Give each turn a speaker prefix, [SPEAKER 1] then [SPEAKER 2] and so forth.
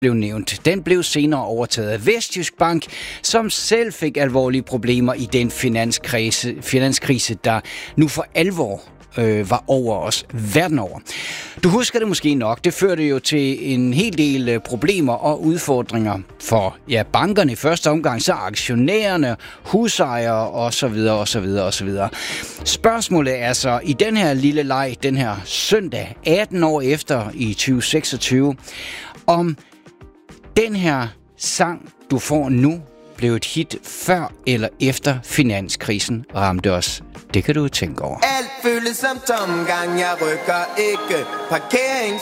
[SPEAKER 1] blev nævnt. Den blev senere overtaget af Vestjysk Bank, som selv fik alvorlige problemer i den finanskrise, der nu for alvor var over os verden over. Du husker det måske nok. Det førte jo til en hel del problemer og udfordringer for bankerne i første omgang, så aktionærerne, husejere osv. osv. Spørgsmålet er så i den her lille leg, den her søndag, 18 år efter i 2026, om den her sang, du får nu, blev et hit før eller efter finanskrisen ramte os. Det kan du tænke over.
[SPEAKER 2] Alt føles som tomgang, jeg rykker ikke.